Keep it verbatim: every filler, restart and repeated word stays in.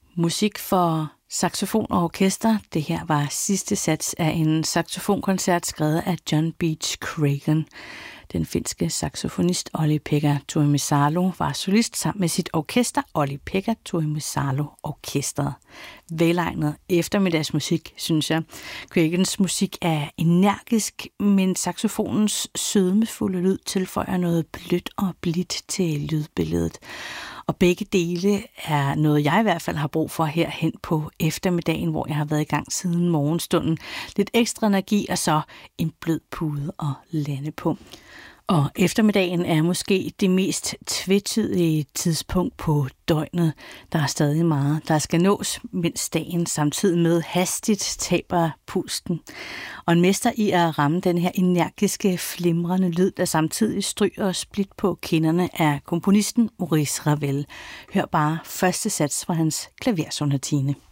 Musik for saxofon og orkester. Det her var sidste sats af en saxofonkoncert skrevet af John Beach Cragen. Den finske saxofonist Olli-Pekka Tuomisalo var solist sammen med sit orkester Olli-Pekka Tuomisalo Orkestret. Velegnet eftermiddagsmusik, synes jeg. Cragens musik er energisk, men saxofonens sødmefulde lyd tilføjer noget blødt og blidt til lydbilledet. Og begge dele er noget, jeg i hvert fald har brug for herhen på eftermiddagen, hvor jeg har været i gang siden morgenstunden. Lidt ekstra energi og så en blød pude og lande på. Og eftermiddagen er måske det mest tvetydige tidspunkt på døgnet. Der er stadig meget, der skal nås, mens dagen samtidig med hastigt taber pusten. Og en mester i at ramme den her energiske, flimrende lyd, der samtidig stryger og split på kinderne, er komponisten Maurice Ravel. Hør bare første sats fra hans klaversonatine.